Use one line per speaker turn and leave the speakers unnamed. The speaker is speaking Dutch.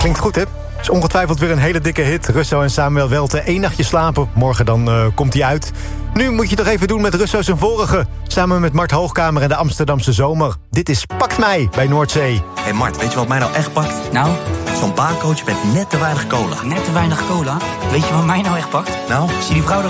Klinkt goed, hè? Is ongetwijfeld weer een hele dikke hit. Russo en Samuel Welte, 1 nachtje slapen. Morgen dan komt hij uit. Nu moet je toch even doen met Russo zijn vorige. Samen met Mart Hoogkamer en de Amsterdamse Zomer. Dit is Pakt Mij bij Noordzee.
Hé Mart, weet je wat mij nou echt pakt?
Nou?
Zo'n baarcoach met net te weinig cola.
Net te weinig cola? Weet je wat mij nou echt pakt?
Nou?
Zie die vrouw